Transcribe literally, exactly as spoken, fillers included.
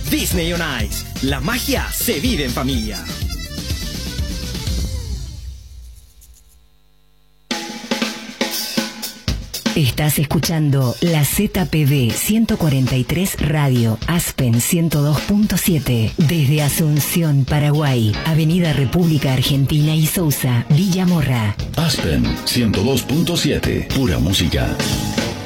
Disney on Ice. La magia se vive en familia. Estás escuchando la Z P B ciento cuarenta y tres Radio, Aspen ciento dos punto siete, desde Asunción, Paraguay, Avenida República Argentina y Sousa, Villa Morra. Aspen ciento dos punto siete, pura música.